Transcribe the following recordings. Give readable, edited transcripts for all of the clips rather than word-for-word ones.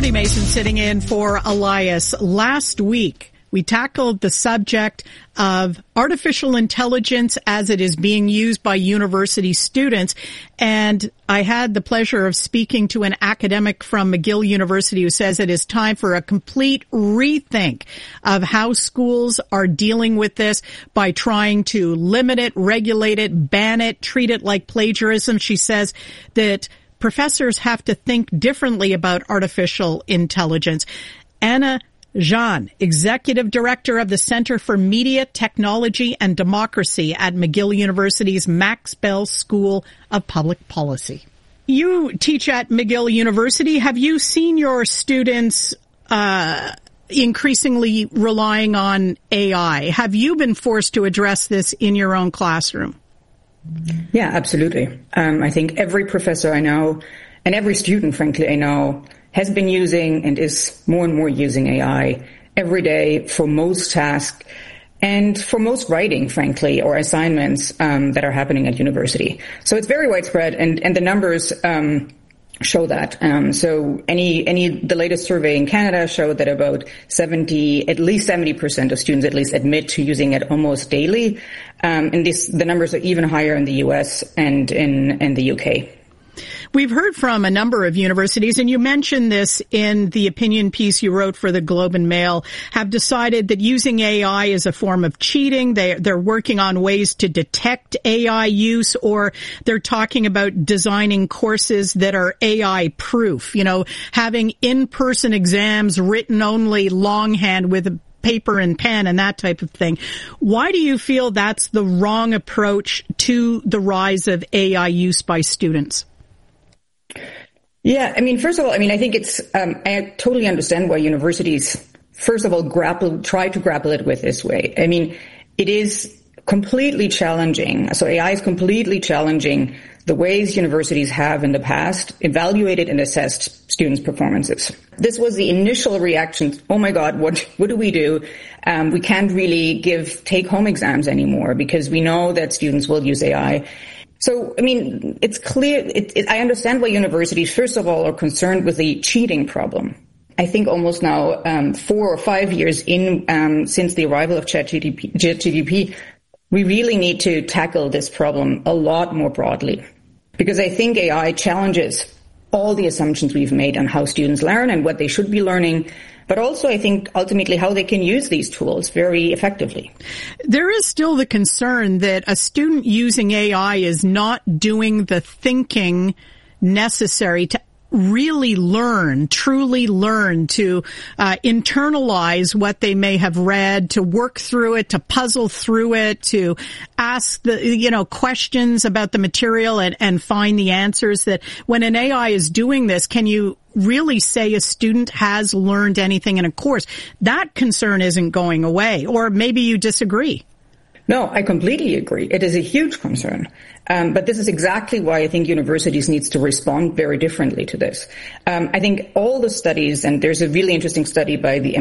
Liberty Mason sitting in for Elias. Last week, we tackled the subject of artificial intelligence as it is being used by university students. And I had the pleasure of speaking to an academic from McGill University who says it is time for a complete rethink of how schools are dealing with this by trying to limit it, regulate it, ban it, treat it like plagiarism. She says that professors have to think differently about artificial intelligence. Anna Jean, Executive Director of the Center for Media, Technology and Democracy at McGill University's Max Bell School of Public Policy. You teach at McGill University. Have you seen your students increasingly relying on AI? Have you been forced to address this in your own classroom? Yeah, absolutely. I think every professor I know and every student, frankly, I know has been using and is more and more using AI every day for most tasks and for most writing, frankly, or assignments that are happening at university. So it's very widespread, and the numbers show that. So the latest survey in Canada showed that about at least 70% of students at least admit to using it almost daily. And the numbers are even higher in the US and in the UK. We've heard from a number of universities, and you mentioned this in the opinion piece you wrote for the Globe and Mail, have decided that using AI is a form of cheating. They're working on ways to detect AI use, or they're talking about designing courses that are AI proof, having in-person exams written only longhand with a paper and pen and that type of thing. Why do you feel that's the wrong approach to the rise of AI use by students? Yeah, first of all, I think it's, I totally understand why universities, first of all, try to grapple it with this way. It is completely challenging. So AI is completely challenging the ways universities have in the past evaluated and assessed students' performances. This was the initial reaction. Oh my God, what do we do? We can't really give take-home exams anymore because we know that students will use AI. So, it's clear, I understand why universities, first of all, are concerned with the cheating problem. I think almost now 4 or 5 years since the arrival of ChatGPT, we really need to tackle this problem a lot more broadly. Because I think AI challenges all the assumptions we've made on how students learn and what they should be learning, but also I think ultimately how they can use these tools very effectively. There is still the concern that a student using AI is not doing the thinking necessary to really truly learn, to internalize what they may have read, to work through it, to puzzle through it, to ask the, questions about the material and find the answers. That when an AI is doing this, can you really say a student has learned anything in a course? That concern isn't going away, or maybe you disagree. No, I completely agree. It is a huge concern. But this is exactly why I think universities needs to respond very differently to this. I think all the studies, and there's a really interesting study by at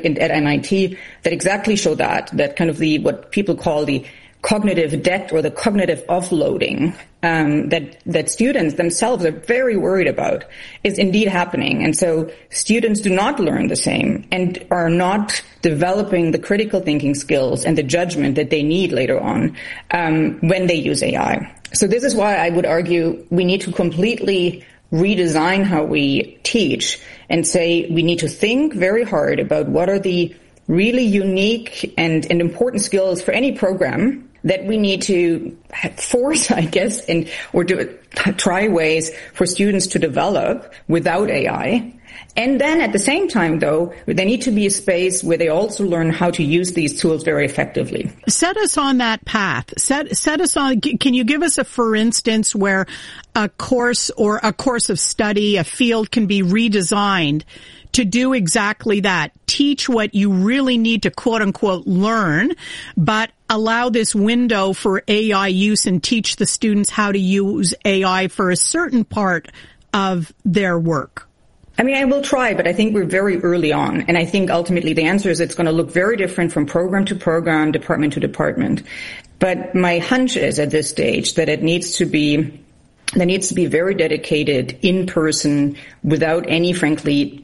MIT that exactly show that kind of what people call the cognitive debt or the cognitive offloading that students themselves are very worried about is indeed happening. And so students do not learn the same and are not developing the critical thinking skills and the judgment that they need later on when they use AI. So this is why I would argue we need to completely redesign how we teach and say we need to think very hard about what are the really unique and important skills for any program that we need to force, I guess, or try ways for students to develop without AI. And then at the same time, though, there need to be a space where they also learn how to use these tools very effectively. Set us on that path. Set us on, can you give us for instance, where a course or a course of study, a field can be redesigned to do exactly that? Teach what you really need to quote unquote learn, but allow this window for AI use and teach the students how to use AI for a certain part of their work. I will try, but I think we're very early on. And I think ultimately the answer is it's going to look very different from program to program, department to department. But my hunch is at this stage that there needs to be very dedicated in person without any, frankly,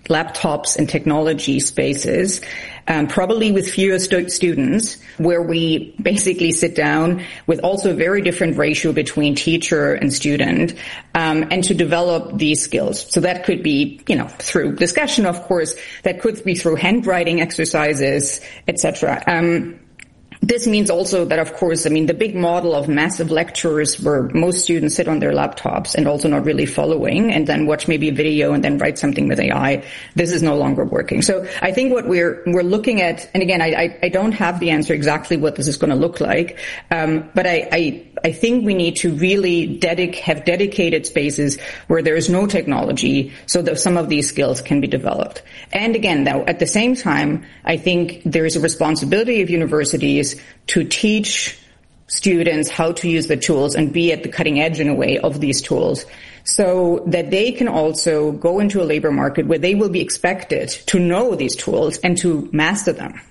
laptops and technology spaces, probably with fewer students, where we basically sit down with also a very different ratio between teacher and student, and to develop these skills. So that could be, through discussion, of course, that could be through handwriting exercises, etc. This means also that, of course, the big model of massive lectures where most students sit on their laptops and also not really following and then watch maybe a video and then write something with AI, this is no longer working. So I think what we're looking at, and again, I don't have the answer exactly what this is going to look like, but I think we need to really have dedicated spaces where there is no technology so that some of these skills can be developed. And again, though, at the same time, I think there is a responsibility of universities to teach students how to use the tools and be at the cutting edge in a way of these tools so that they can also go into a labor market where they will be expected to know these tools and to master them.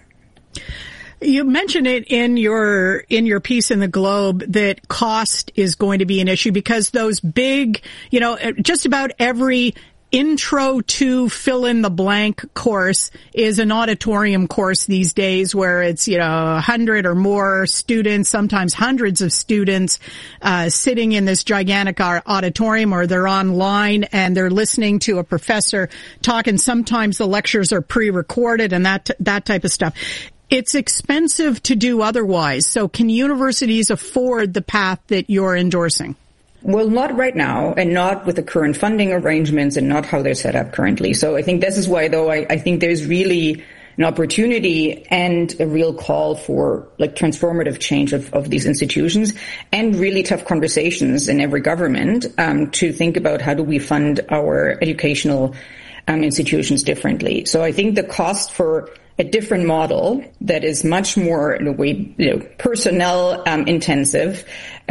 You mentioned it in your piece in the Globe that cost is going to be an issue because those big, just about every intro to fill in the blank course is an auditorium course these days where it's, 100 or more students, sometimes hundreds of students, sitting in this gigantic auditorium, or they're online and they're listening to a professor talk, and sometimes the lectures are pre-recorded and that type of stuff. It's expensive to do otherwise. So can universities afford the path that you're endorsing? Well, not right now, and not with the current funding arrangements and not how they're set up currently. So I think this is why, though, I think there's really an opportunity and a real call for transformative change of these institutions and really tough conversations in every government to think about how do we fund our educational institutions differently. So I think the cost for a different model that is much more, in a way, personnel intensive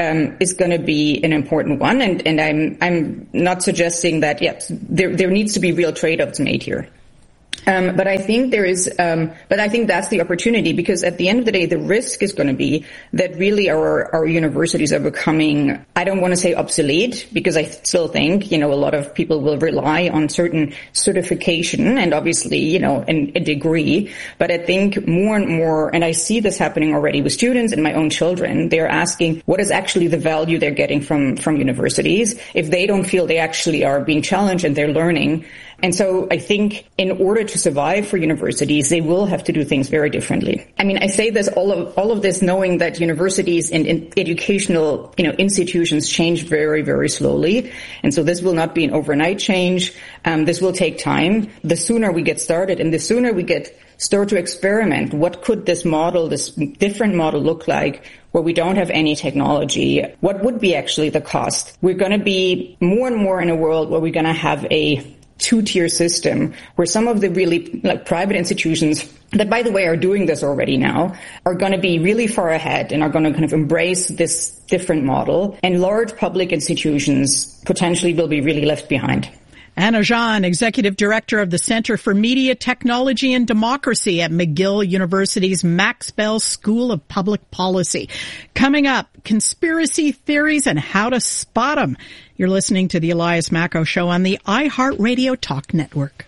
is going to be an important one. And I'm not suggesting that, yes, there needs to be real trade-offs made here. But I think but I think that's the opportunity, because at the end of the day, the risk is going to be that really our universities are becoming, I don't want to say obsolete, because I still think, a lot of people will rely on certain certification and obviously, a degree. But I think more and more, and I see this happening already with students and my own children, they're asking what is actually the value they're getting from universities if they don't feel they actually are being challenged and they're learning. And so I think in order to survive for universities, they will have to do things very differently. I say this, all of this knowing that universities and educational, institutions change very, very slowly. And so this will not be an overnight change. This will take time. The sooner we get started and the sooner we start to experiment, what could this different model look like where we don't have any technology? What would be actually the cost? We're going to be more and more in a world where we're going to have a two-tier system where some of the really private institutions that, by the way, are doing this already now, are going to be really far ahead and are going to kind of embrace this different model. And large public institutions potentially will be really left behind. Anna Jean, Executive Director of the Center for Media, Technology and Democracy at McGill University's Max Bell School of Public Policy. Coming up, conspiracy theories and how to spot them. You're listening to the Elias Macko Show on the iHeartRadio Talk Network.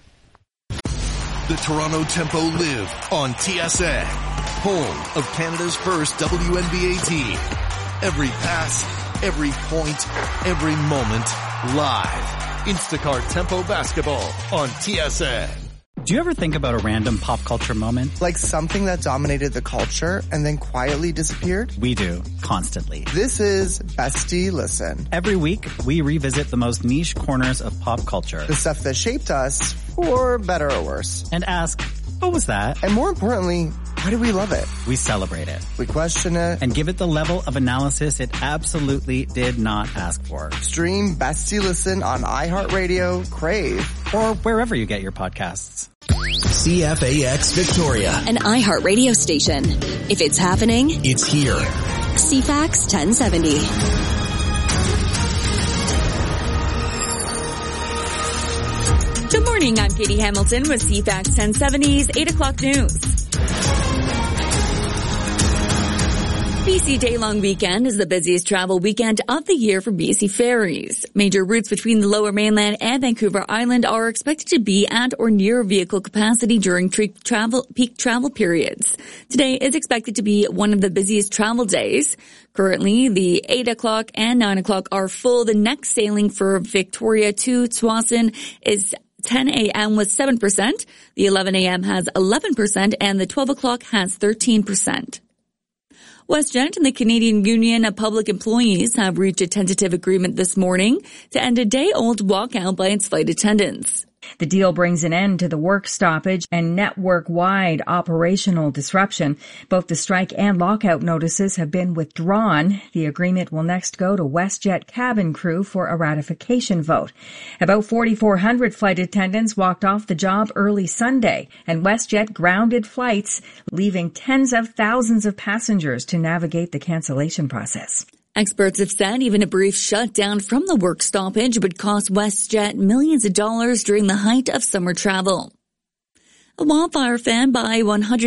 The Toronto Tempo live on TSN, home of Canada's first WNBA team. Every pass, every point, every moment, live. Instacart Tempo Basketball on TSN. Do you ever think about a random pop culture moment? Like something that dominated the culture and then quietly disappeared? We do, constantly. This is Bestie Listen. Every week, we revisit the most niche corners of pop culture. The stuff that shaped us, for better or worse. And ask, what was that? And more importantly, why do we love it? We celebrate it. We question it. And give it the level of analysis it absolutely did not ask for. Stream Bestie Listen on iHeartRadio, Crave, or wherever you get your podcasts. CFAX Victoria. An iHeartRadio station. If it's happening, it's here. CFAX 1070. Good morning, I'm Katie Hamilton with CFAX 1070's 8 o'clock news. BC Day-long weekend is the busiest travel weekend of the year for BC ferries. Major routes between the Lower Mainland and Vancouver Island are expected to be at or near vehicle capacity during peak travel periods. Today is expected to be one of the busiest travel days. Currently, the 8 o'clock and 9 o'clock are full. The next sailing for Victoria to Tsawwassen is 10 a.m. with 7%. The 11 a.m. has 11%, and the 12 o'clock has 13%. WestJet and the Canadian Union of Public Employees have reached a tentative agreement this morning to end a day-old walkout by its flight attendants. The deal brings an end to the work stoppage and network-wide operational disruption. Both the strike and lockout notices have been withdrawn. The agreement will next go to WestJet cabin crew for a ratification vote. About 4,400 flight attendants walked off the job early Sunday, and WestJet grounded flights, leaving tens of thousands of passengers to navigate the cancellation process. Experts have said even a brief shutdown from the work stoppage would cost WestJet millions of dollars during the height of summer travel. A wildfire fan by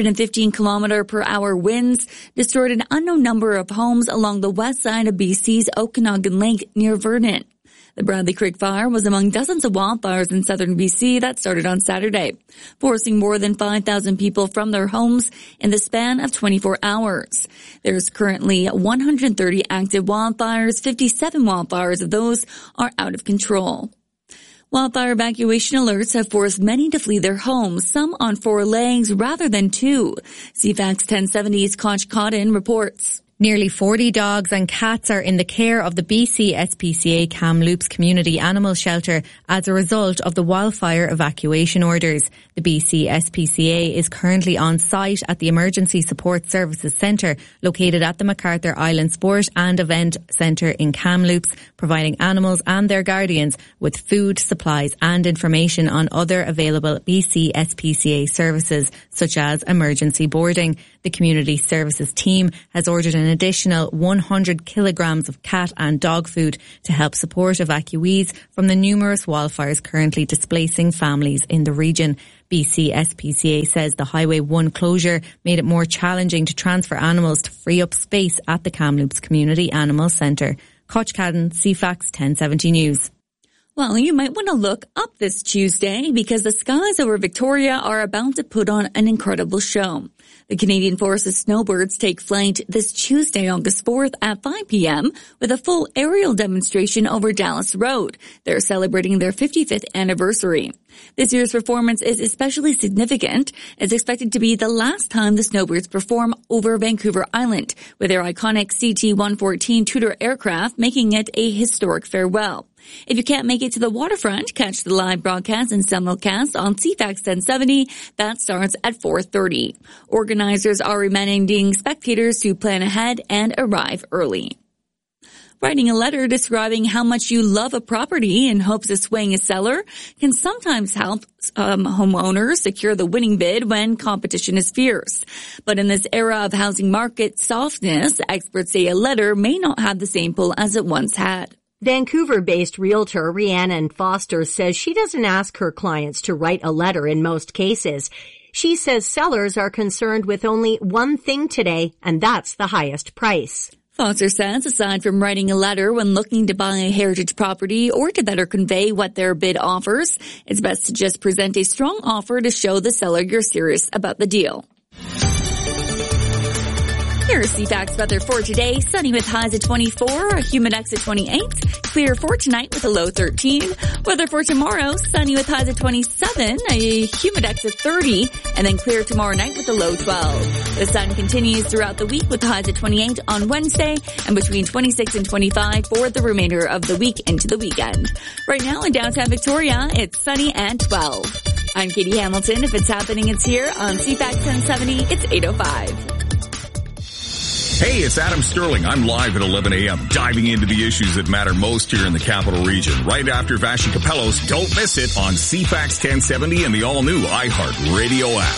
115-kilometer-per-hour winds destroyed an unknown number of homes along the west side of BC's Okanagan Lake near Vernon. The Bradley Creek fire was among dozens of wildfires in southern BC that started on Saturday, forcing more than 5,000 people from their homes in the span of 24 hours. There's currently 130 active wildfires. 57 wildfires of those are out of control. Wildfire evacuation alerts have forced many to flee their homes, some on 4 legs rather than 2. CFAX 1070's Koch Cotton reports. Nearly 40 dogs and cats are in the care of the BC SPCA Kamloops Community Animal Shelter as a result of the wildfire evacuation orders. The BC SPCA is currently on site at the Emergency Support Services Centre located at the MacArthur Island Sport and Event Centre in Kamloops, providing animals and their guardians with food, supplies and information on other available BC SPCA services such as emergency boarding. The Community Services team has ordered an additional 100 kilograms of cat and dog food to help support evacuees from the numerous wildfires currently displacing families in the region. BC SPCA says the Highway 1 closure made it more challenging to transfer animals to free up space at the Kamloops Community Animal Centre. Koch Cadden, CFAX 1070 News. Well, you might want to look up this Tuesday because the skies over Victoria are about to put on an incredible show. The Canadian Forces snowbirds take flight this Tuesday, August 4th at 5 p.m. with a full aerial demonstration over Dallas Road. They're celebrating their 55th anniversary. This year's performance is especially significant. It's expected to be the last time the snowbirds perform over Vancouver Island, with their iconic CT-114 Tudor aircraft making it a historic farewell. If you can't make it to the waterfront, catch the live broadcast and simulcast on CFAX 1070. That starts at 4:30. Organizers are reminding spectators to plan ahead and arrive early. Writing a letter describing how much you love a property in hopes of swaying a seller can sometimes help homeowners secure the winning bid when competition is fierce. But in this era of housing market softness, experts say a letter may not have the same pull as it once had. Vancouver-based realtor Rhiannon Foster says she doesn't ask her clients to write a letter in most cases. She says sellers are concerned with only one thing today, and that's the highest price. Foster says aside from writing a letter when looking to buy a heritage property or to better convey what their bid offers, it's best to just present a strong offer to show the seller you're serious about the deal. Here's CFAX weather for today. Sunny with highs at 24, a humidex at 28. Clear for tonight with a low 13. Weather for tomorrow, sunny with highs at 27, a humidex at 30, and then clear tomorrow night with a low 12. The sun continues throughout the week with highs at 28 on Wednesday and between 26 and 25 for the remainder of the week into the weekend. Right now in downtown Victoria, it's sunny and 12. I'm Katie Hamilton. If it's happening, it's here on CFAX 1070. It's 8:05. Hey, it's Adam Sterling. I'm live at 11 a.m. diving into the issues that matter most here in the Capital Region. Right after Vashi Capellos, don't miss it on CFAX 1070 and the all-new iHeart Radio app.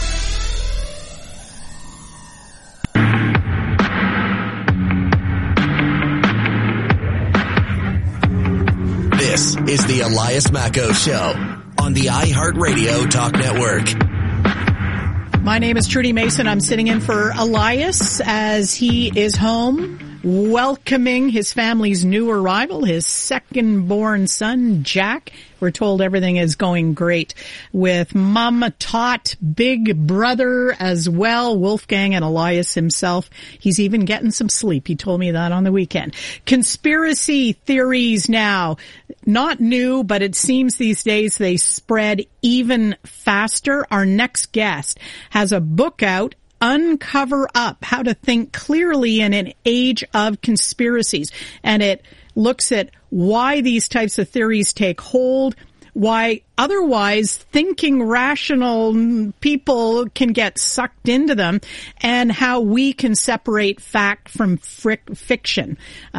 This is the Elias Macco Show on the iHeart Radio Talk Network. My name is Trudy Mason. I'm sitting in for Elias as he is home welcoming his family's new arrival, his second-born son, Jack. We're told everything is going great with Mama Tot, big brother as well, Wolfgang and Elias himself. He's even getting some sleep. He told me that on the weekend. Conspiracy theories now. Not new, but it seems these days they spread even faster. Our next guest has a book out, Uncover Up, How to Think Clearly in an Age of Conspiracies. And it looks at why these types of theories take hold, why otherwise thinking rational people can get sucked into them, and how we can separate fact from fiction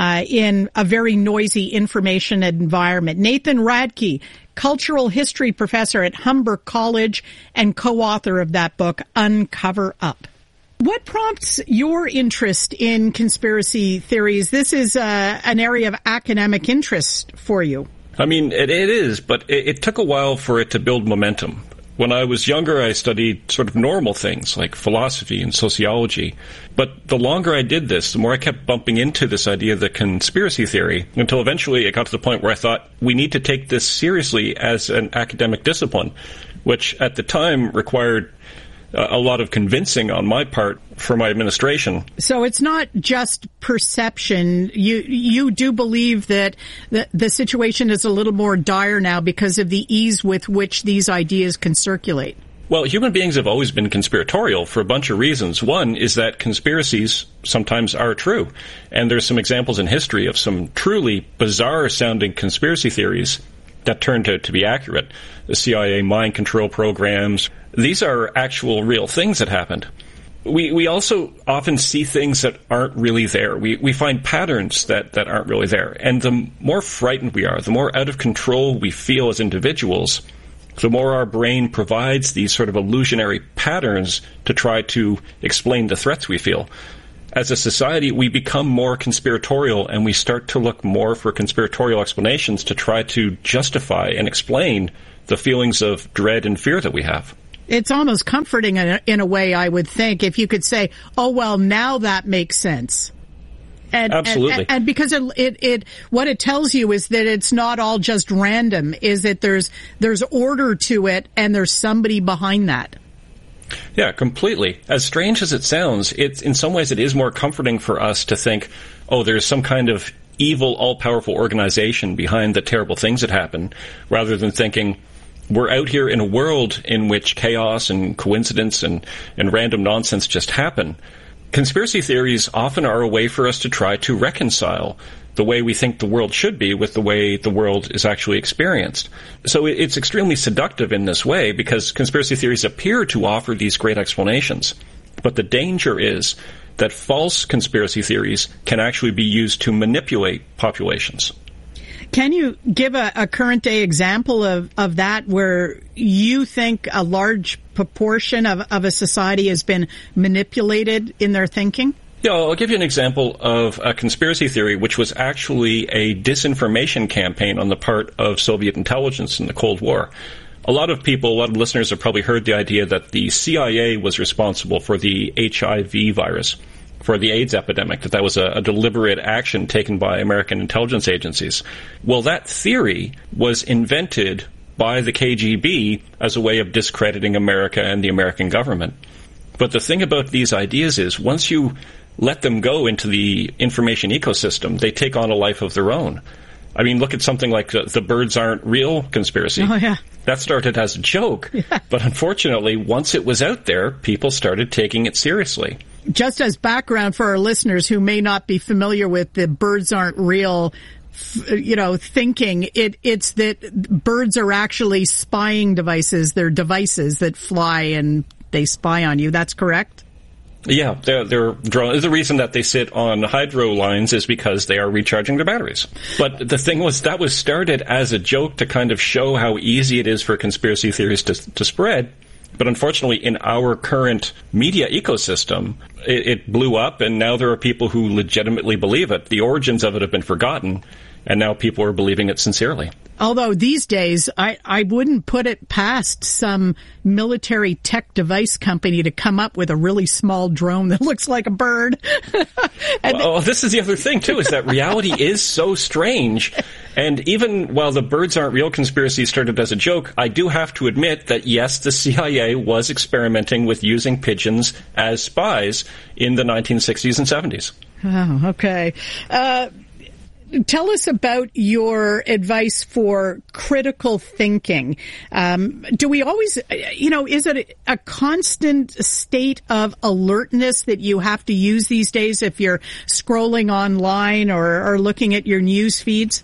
in a very noisy information environment. Nathan Radke, cultural history professor at Humber College and co-author of that book, Uncover Up. What prompts your interest in conspiracy theories? This is an area of academic interest for you. I mean, it is, but it took a while for it to build momentum. When I was younger, I studied sort of normal things like philosophy and sociology. But the longer I did this, the more I kept bumping into this idea of the conspiracy theory, until eventually it got to the point where I thought we need to take this seriously as an academic discipline, which at the time required a lot of convincing on my part for my administration. So it's not just perception. You do believe that the situation is a little more dire now because of the ease with which these ideas can circulate. Well, human beings have always been conspiratorial for a bunch of reasons. One is that conspiracies sometimes are true. And there's some examples in history of some truly bizarre-sounding conspiracy theories that turned out to be accurate. The CIA mind control programs. These are actual real things that happened. We also often see things that aren't really there. We find patterns that aren't really there. And the more frightened we are, the more out of control we feel as individuals, the more our brain provides these sort of illusionary patterns to try to explain the threats we feel. As a society, we become more conspiratorial, and we start to look more for conspiratorial explanations to try to justify and explain the feelings of dread and fear that we have. It's almost comforting in a way, I would think, if you could say, oh, well, now that makes sense. And, absolutely. And because what it tells you is that it's not all just random, is that there's order to it and there's somebody behind that. Yeah, completely. As strange as it sounds, in some ways it is more comforting for us to think, oh, there's some kind of evil, all-powerful organization behind the terrible things that happen, rather than thinking we're out here in a world in which chaos and coincidence and random nonsense just happen. Conspiracy theories often are a way for us to try to reconcile the way we think the world should be with the way the world is actually experienced. So it's extremely seductive in this way because conspiracy theories appear to offer these great explanations. But the danger is that false conspiracy theories can actually be used to manipulate populations. Can you give a current day example of that where you think a large proportion of a society has been manipulated in their thinking? Yeah, I'll give you an example of a conspiracy theory which was actually a disinformation campaign on the part of Soviet intelligence in the Cold War. A lot of listeners have probably heard the idea that the CIA was responsible for the HIV virus, for the AIDS epidemic, that was a deliberate action taken by American intelligence agencies. Well, that theory was invented by the KGB as a way of discrediting America and the American government. But the thing about these ideas is once you let them go into the information ecosystem, they take on a life of their own. I mean, look at something like the birds aren't real conspiracy. Oh, yeah. That started as a joke. Yeah. But unfortunately, once it was out there, people started taking it seriously. Just as background for our listeners who may not be familiar with the birds aren't real, thinking, it's that birds are actually spying devices. They're devices that fly and they spy on you. That's correct? Yeah, they're drones. The reason that they sit on hydro lines is because they are recharging their batteries. But the thing was, that was started as a joke to kind of show how easy it is for conspiracy theories to spread. But unfortunately, in our current media ecosystem, it blew up, and now there are people who legitimately believe it. The origins of it have been forgotten. And now people are believing it sincerely. Although these days, I wouldn't put it past some military tech device company to come up with a really small drone that looks like a bird. Well, this is the other thing, too, is that reality is so strange. And even while the birds aren't real conspiracy started as a joke, I do have to admit that, yes, the CIA was experimenting with using pigeons as spies in the 1960s and 70s. Oh, okay. Tell us about your advice for critical thinking. Do we always, is it a constant state of alertness that you have to use these days if you're scrolling online or looking at your news feeds?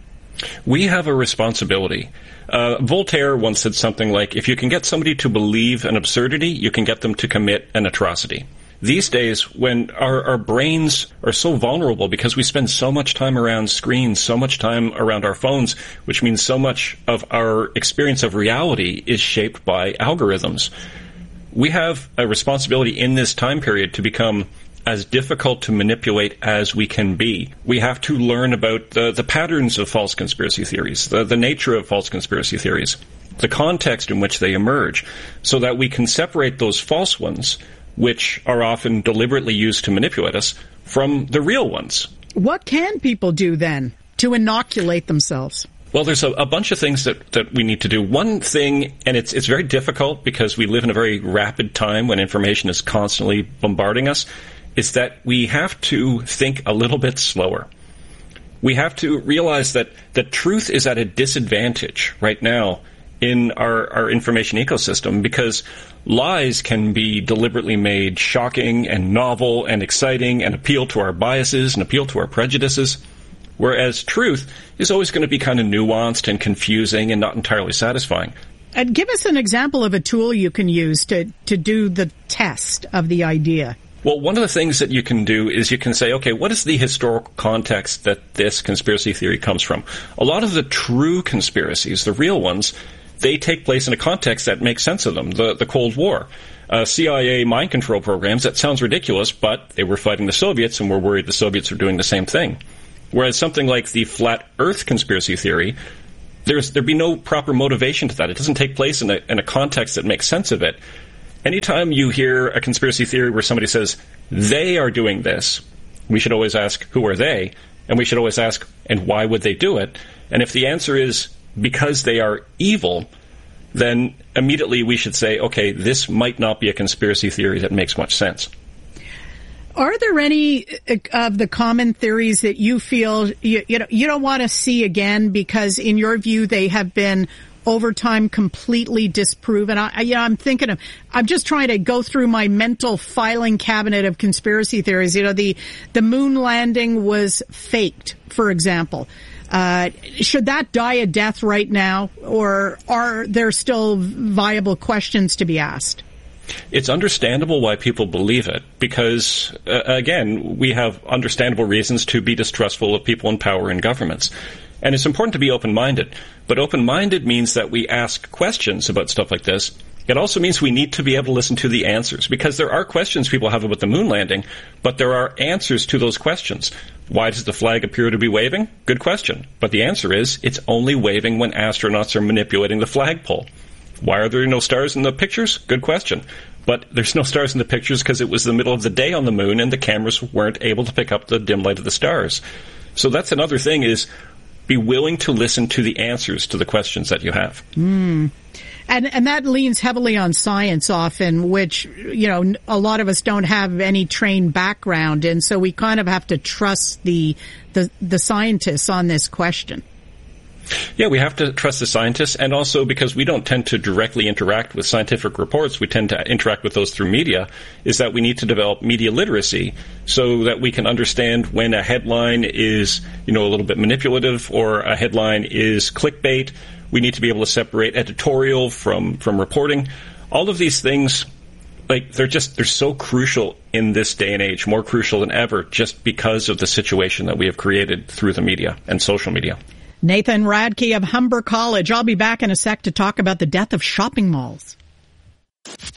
We have a responsibility. Voltaire once said something like, if you can get somebody to believe an absurdity, you can get them to commit an atrocity. These days, when our brains are so vulnerable because we spend so much time around screens, so much time around our phones, which means so much of our experience of reality is shaped by algorithms, we have a responsibility in this time period to become as difficult to manipulate as we can be. We have to learn about the patterns of false conspiracy theories, the nature of false conspiracy theories, the context in which they emerge, so that we can separate those false ones, which are often deliberately used to manipulate us, from the real ones. What can people do then to inoculate themselves? Well, there's a bunch of things that we need to do. One thing, and it's very difficult because we live in a very rapid time when information is constantly bombarding us, is that we have to think a little bit slower. We have to realize that the truth is at a disadvantage right now in our information ecosystem, because lies can be deliberately made shocking and novel and exciting and appeal to our biases and appeal to our prejudices, whereas truth is always going to be kind of nuanced and confusing and not entirely satisfying. And give us an example of a tool you can use to do the test of the idea. Well, one of the things that you can do is you can say, okay, what is the historical context that this conspiracy theory comes from? A lot of the true conspiracies, the real ones, they take place in a context that makes sense of them. The Cold War, CIA mind control programs, that sounds ridiculous, but they were fighting the Soviets and were worried the Soviets were doing the same thing. Whereas something like the flat Earth conspiracy theory, there'd be no proper motivation to that. It doesn't take place in a context that makes sense of it. Anytime you hear a conspiracy theory where somebody says, they are doing this, we should always ask, who are they? And we should always ask, and why would they do it? And if the answer is, because they are evil, then immediately we should say, okay, this might not be a conspiracy theory that makes much sense. Are there any of the common theories that you feel you don't want to see again because, in your view, they have been over time completely disproven? I'm just trying to go through my mental filing cabinet of conspiracy theories. The moon landing was faked, for example. Should that die a death right now, or are there still viable questions to be asked? It's understandable why people believe it, because, again, we have understandable reasons to be distrustful of people in power and governments. And it's important to be open-minded. But open-minded means that we ask questions about stuff like this. It also means we need to be able to listen to the answers, because there are questions people have about the moon landing, but there are answers to those questions. Why does the flag appear to be waving? Good question. But the answer is, it's only waving when astronauts are manipulating the flagpole. Why are there no stars in the pictures? Good question. But there's no stars in the pictures because it was the middle of the day on the moon and the cameras weren't able to pick up the dim light of the stars. So that's another thing, is be willing to listen to the answers to the questions that you have. And that leans heavily on science often, which, a lot of us don't have any trained background. And so we kind of have to trust the scientists on this question. Yeah, we have to trust the scientists, and also because we don't tend to directly interact with scientific reports, we tend to interact with those through media, is that we need to develop media literacy so that we can understand when a headline is, a little bit manipulative or a headline is clickbait. We need to be able to separate editorial from reporting. All of these things, they're so crucial in this day and age, more crucial than ever, just because of the situation that we have created through the media and social media. Nathan Radke of Humber College. I'll be back in a sec to talk about the death of shopping malls.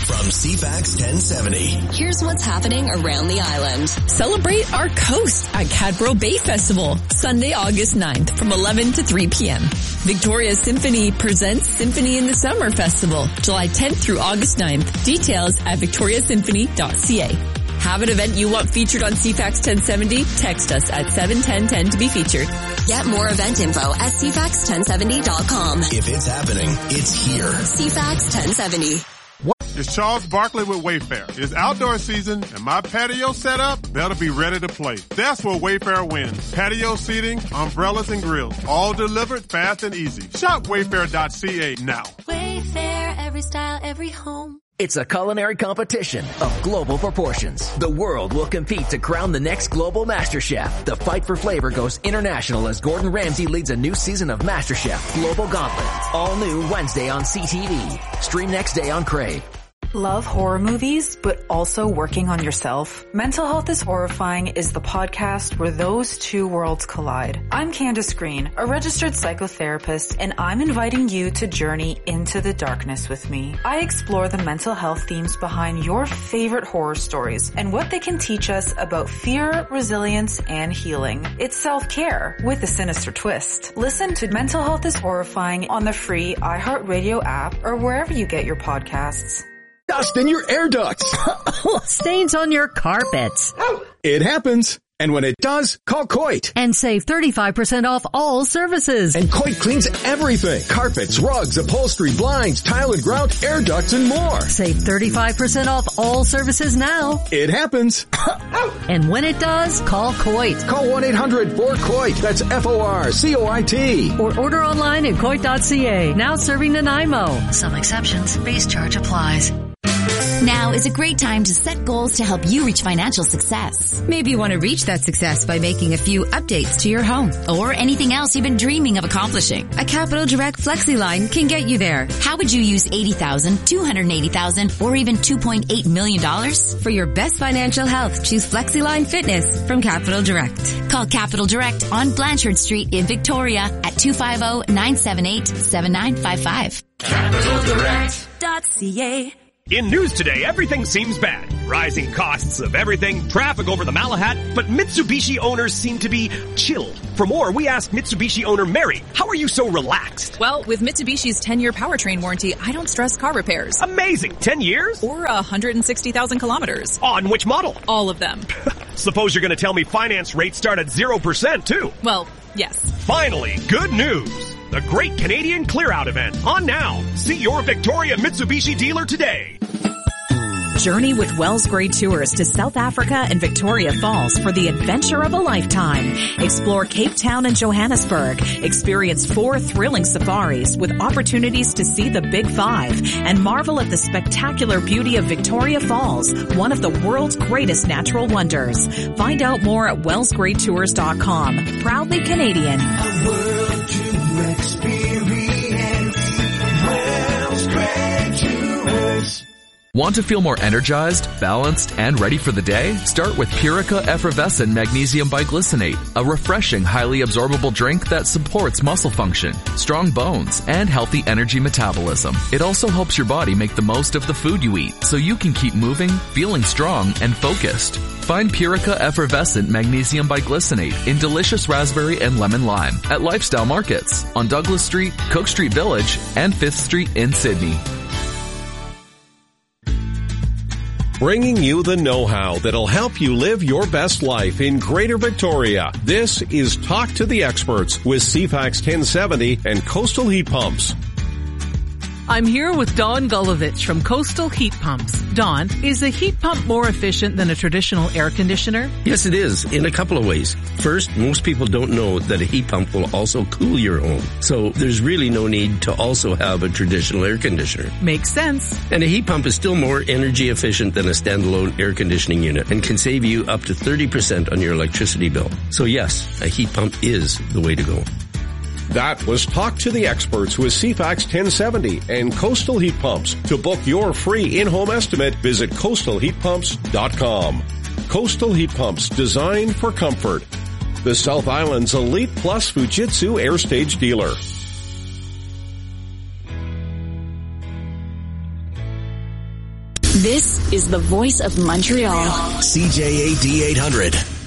from CFAX 1070. Here's what's happening around the island. Celebrate our coast at Cadbro Bay Festival, Sunday, August 9th from 11 to 3 p.m. Victoria Symphony presents Symphony in the Summer Festival, July 10th through August 9th. Details at victoriasymphony.ca. Have an event you want featured on CFAX 1070? Text us at 71010 to be featured. Get more event info at CFAX1070.com. If it's happening, it's here. CFAX 1070. It's Charles Barkley with Wayfair. It's outdoor season and my patio set up, they'll be ready to play. That's where Wayfair wins. Patio seating, umbrellas and grills, all delivered fast and easy. Shop wayfair.ca now. Wayfair, every style, every home. It's a culinary competition of global proportions. The world will compete to crown the next global MasterChef. The fight for flavor goes international as Gordon Ramsay leads a new season of MasterChef Global Gauntlet. All new Wednesday on CTV. Stream next day on Crave. Love horror movies, but also working on yourself? Mental Health is Horrifying is the podcast where those two worlds collide. I'm Candace Green, a registered psychotherapist, and I'm inviting you to journey into the darkness with me. I explore the mental health themes behind your favorite horror stories and what they can teach us about fear, resilience, and healing. It's self-care with a sinister twist. Listen to Mental Health is Horrifying on the free iHeartRadio app or wherever you get your podcasts. Dust in your air ducts. Stains on your carpets. It happens. And when it does, call Coit. And save 35% off all services. And Coit cleans everything. Carpets, rugs, upholstery, blinds, tile and grout, air ducts, and more. Save 35% off all services now. It happens. And when it does, call Coit. Call 1-800-4COIT. That's FORCOIT. Or order online at Coit.ca. Now serving Nanaimo. Some exceptions. Base charge applies. Now is a great time to set goals to help you reach financial success. Maybe you want to reach that success by making a few updates to your home. Or anything else you've been dreaming of accomplishing. A Capital Direct FlexiLine can get you there. How would you use $80,000, $280,000, or even $2.8 million? For your best financial health, choose FlexiLine Fitness from Capital Direct. Call Capital Direct on Blanchard Street in Victoria at 250-978-7955. CapitalDirect.ca. In news today, everything seems bad. Rising costs of everything, traffic over the Malahat, but Mitsubishi owners seem to be chilled. For more, we asked Mitsubishi owner Mary, how are you so relaxed? Well, with Mitsubishi's 10-year powertrain warranty, I don't stress car repairs. Amazing! 10 years? Or 160,000 kilometers. On which model? All of them. Suppose you're going to tell me finance rates start at 0% too. Well, yes. Finally, good news! The Great Canadian Clear Out event on now. See your Victoria Mitsubishi dealer today. Journey with Wells Grade Tours to South Africa and Victoria Falls for the adventure of a lifetime. Explore Cape Town and Johannesburg. Experience 4 thrilling safaris with opportunities to see the Big Five and marvel at the spectacular beauty of Victoria Falls, one of the world's greatest natural wonders. Find out more at wellsgradetours.com. Proudly Canadian. A world to experience. Wells Grade Tours. Want to feel more energized, balanced, and ready for the day? Start with Purica Effervescent Magnesium Biglycinate, a refreshing, highly absorbable drink that supports muscle function, strong bones, and healthy energy metabolism. It also helps your body make the most of the food you eat, so you can keep moving, feeling strong, and focused. Find Purica Effervescent Magnesium Biglycinate in delicious raspberry and lemon lime at Lifestyle Markets on Douglas Street, Cook Street Village, and 5th Street in Sydney. Bringing you the know-how that'll help you live your best life in Greater Victoria. This is Talk to the Experts with CFAX 1070 and Coastal Heat Pumps. I'm here with Dawn Gulovich from Coastal Heat Pumps. Dawn, is a heat pump more efficient than a traditional air conditioner? Yes, it is, in a couple of ways. First, most people don't know that a heat pump will also cool your home. So there's really no need to also have a traditional air conditioner. Makes sense. And a heat pump is still more energy efficient than a standalone air conditioning unit and can save you up to 30% on your electricity bill. So yes, a heat pump is the way to go. That was Talk to the Experts with CFAX 1070 and Coastal Heat Pumps. To book your free in-home estimate, visit coastalheatpumps.com. Coastal Heat Pumps, designed for comfort. The South Island's Elite Plus Fujitsu Air Stage dealer. This is the voice of Montreal. CJAD 800.